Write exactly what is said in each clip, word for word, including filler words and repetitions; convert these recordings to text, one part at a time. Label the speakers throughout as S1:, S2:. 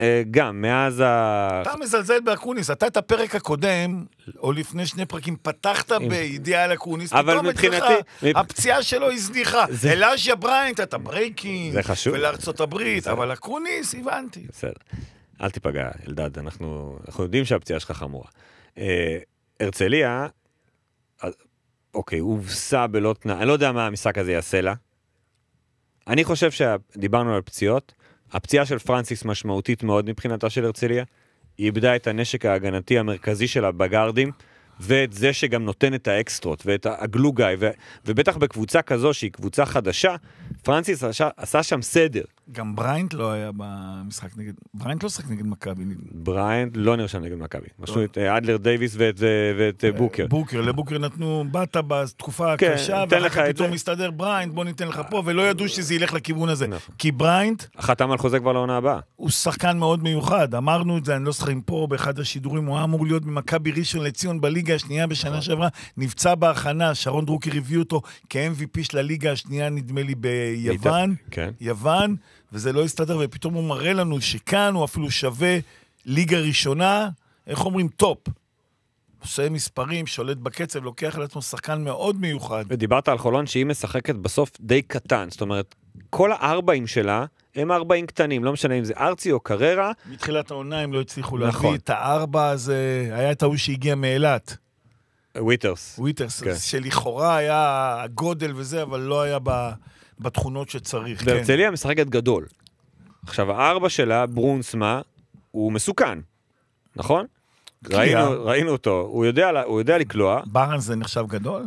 S1: גם, מאז ה...
S2: אתה מזלזל באקוניס, אתה את הפרק הקודם, או לפני שני פרקים, פתחת בידיעה על אקוניס,
S1: אבל מבחינתי...
S2: הפציעה שלו הזניחה. אלאז'יה בריינט, אתה ברייקינג,
S1: זה חשוב.
S2: ולארצות הברית, אבל אקוניס, הבנתי.
S1: בסדר. אל תיפגע, אלדד, אנחנו יודעים שהפציעה שלך חמורה. הרצליה, אוקיי, הובסה בלא תנאי, אני לא יודע מה המשחק הזה יעשה לה. אני חושב שדיברנו על פציעות, הפציעה של פרנסיס משמעותית מאוד מבחינתה של הרצליה, היא איבדה את הנשק ההגנתי המרכזי שלה בגארדים, ואת זה שגם נותן את האקסטרות, ואת הגלוגאי, ו... ובטח בקבוצה כזו שהיא קבוצה חדשה, פרנסיס עשה, עשה שם סדר.
S2: גם בריינט לא היה במשחק נגד, בריינט לא שחק נגד מכבי.
S1: בריינט לא נרשם נגד מכבי. משהו את אדלר דייביס ואת, ואת בוקר.
S2: בוקר, לבוקר נתנו, באת בתקופה הקשה, ואחר פתאום מסתדר בריינט, בוא ניתן לך פה, ולא ידעו שזה ילך לכיוון הזה. כי בריינט...
S1: חתם על חוזה כבר לעונה הבאה.
S2: הוא שחקן מאוד מיוחד, אמרנו את זה, אני לא שחקים פה, באחד השידורים, הוא אמור להיות במכבי ראשון לציון בליגה השנייה בשנה שעברה, נפצע בהכנה, שרון דרוקר הביא אותו כ-אם וי פי של הליגה השנייה, נדמה לי ביוון, יוון, וזה לא הסתדר, ופתאום הוא מראה לנו שכאן הוא אפילו שווה ליגה ראשונה, איך אומרים? טופ. עושה מספרים, שולט בקצב, לוקח על עצמו שחקן מאוד מיוחד.
S1: ודיברת על חולון שהיא משחקת בסוף די קטן, זאת אומרת, כל הארבעים שלה, הם ארבעים קטנים, לא משנה אם זה ארצי או קררה.
S2: מתחילת העונה הם לא הצליחו להביא את הארבע הזה, היה את ההוא שהגיע מאילת.
S1: וויטרס.
S2: וויטרס, שלכאורה היה הגודל וזה, אבל לא היה בתכונות שצריך.
S1: והרצליה משחקת גדול. עכשיו, הארבע שלה, ברונסמה, הוא מסוכן, נכון? ראינו, ראינו אותו, הוא יודע, הוא יודע לקלוע.
S2: ברנס זה נחשב גדול?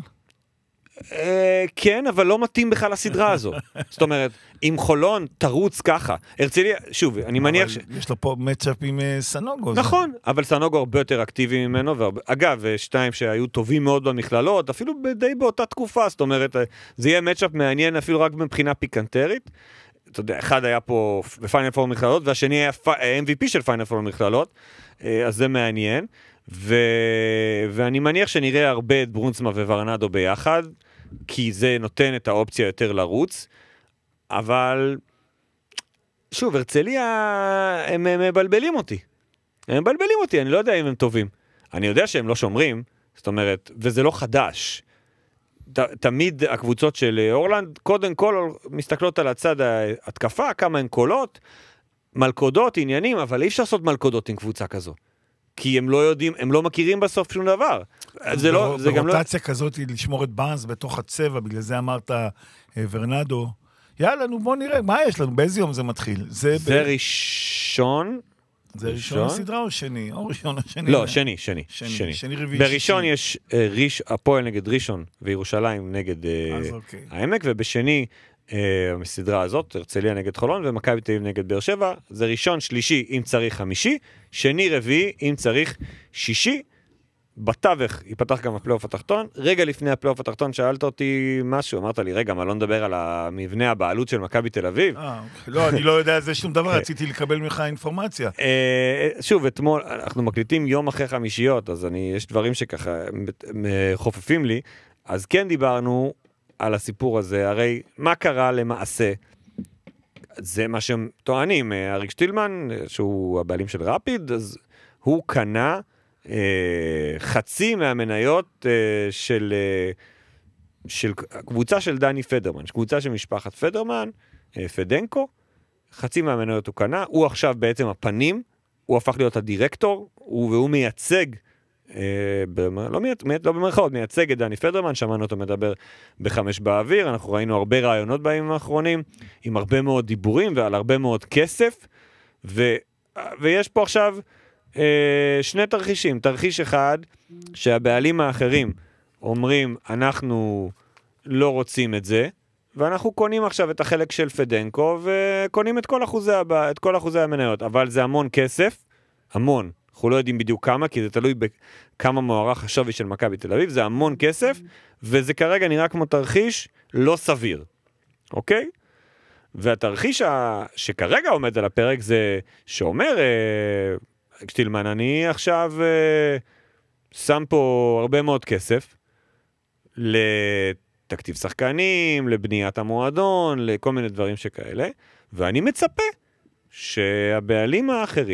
S1: כן, אבל לא מתאים בכלל לסדרה הזו. זאת אומרת, אם חולון תרוץ ככה, הרצליה, שוב, אני מניח ש...
S2: יש לו פה מצ'אפ עם סנוגו.
S1: נכון, אבל סנוגו הרבה יותר אקטיבי ממנו, אגב, שתיים שהיו טובים מאוד במכללות, אפילו די באותה תקופה, זאת אומרת, זה יהיה מצ'אפ מעניין אפילו רק מבחינה פיקנטרית. אתה יודע, אחד היה פה בפיינל פור מכללות, והשני היה אם וי פי של פיינל פור מכללות, אז זה מעניין. ו... ואני מניח שנראה הרבה את ברונסמה וורנדו ביחד, כי זה נותן את האופציה יותר לרוץ, אבל שוב, הרצליה הם, הם מבלבלים אותי. הם מבלבלים אותי, אני לא יודע אם הם טובים. אני יודע שהם לא שומרים, זאת אומרת, וזה לא חדש. ת, תמיד הקבוצות של אורלנד, קודם כל מסתכלות על הצד ההתקפה, כמה הן קולות, מלכודות, עניינים, אבל אי אפשר לעשות מלכודות עם קבוצה כזו. כי הם לא יודעים, הם לא מכירים בסוף שום דבר. זה לא, זה גם לא...
S2: ברוטציה כזאת היא לשמור את באנס בתוך הצבע, בגלל זה אמרת ורנדו. יאללה, נו בוא נראה, מה יש לנו? באיזה יום זה מתחיל?
S1: זה ראשון...
S2: זה ראשון הסדרה או שני? או ראשון או שני?
S1: לא, שני, שני. שני רביעי. בראשון יש הפועל נגד ראשון, וירושלים נגד העמק, ובשני... המסדרה הזאת, הרצליה נגד חולון ומכבי תל אביב נגד באר שבע, זה ראשון, שלישי, אם צריך חמישי, שני, רביעי, אם צריך שישי, בתווך ייפתח גם הפלייאוף התחתון. רגע לפני הפלייאוף התחתון שאלת אותי משהו, אמרת לי, רגע, מה לא נדבר על המבנה הבעלות של מכבי תל אביב?
S2: לא, אני לא יודע על זה שום דבר, רציתי לקבל ממך אינפורמציה.
S1: שוב, אתמול, אנחנו מקליטים יום אחרי חמישיות, אז יש דברים שככה חופפים לי, אז כן דיברנו על הסיפור הזה, הרי מה קרה למעשה? זה מה שהם טוענים, אריק שטילמן, שהוא הבעלים של רפיד, אז הוא קנה אה, חצי מהמניות אה, של, אה, של קבוצה של דני פדרמן, קבוצה של משפחת פדרמן, אה, פדנקו, חצי מהמניות הוא קנה, הוא עכשיו בעצם הפנים, הוא הפך להיות הדירקטור, הוא, והוא מייצג, לא, לא במרכאות, מייצג את דני פדרמן, שמענו אותו מדבר בחמש באוויר, אנחנו ראינו הרבה רעיונות בימים האחרונים, עם הרבה מאוד דיבורים ועל הרבה מאוד כסף, ו, ויש פה עכשיו אה, שני תרחישים, תרחיש אחד, שהבעלים האחרים אומרים, אנחנו לא רוצים את זה, ואנחנו קונים עכשיו את החלק של פדנקו, וקונים את כל אחוזי, את כל אחוזי המניות, אבל זה המון כסף, המון, אנחנו לא יודעים בדיוק כמה, כי זה תלוי בכמה מוערך השווי של מכבי תל אביב, זה המון כסף, וזה כרגע נראה כמו תרחיש לא סביר, אוקיי? והתרחיש שכרגע עומד על הפרק זה שאומר, שטילמן, אני עכשיו שם פה הרבה מאוד כסף לתקציב שחקנים, לבניית המועדון, לכל מיני דברים שכאלה, ואני מצפה שהבעלים האחרים